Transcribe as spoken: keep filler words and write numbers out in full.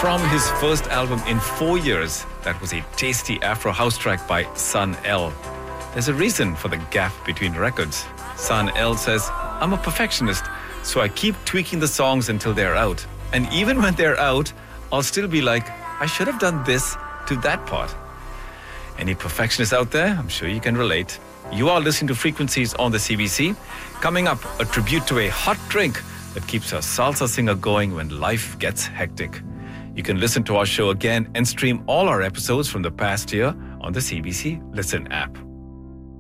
From his first album in four years, that was a tasty Afro house track by Sun L. There's a reason for the gap between records. Sun L says, I'm a perfectionist, so I keep tweaking the songs until they're out. And even when they're out, I'll still be like, I should have done this to that part. Any perfectionists out there? I'm sure you can relate. You are listening to Frequencies on the C B C. Coming up, a tribute to a hot drink that keeps a salsa singer going when life gets hectic. You can listen to our show again and stream all our episodes from the past year on the C B C Listen app.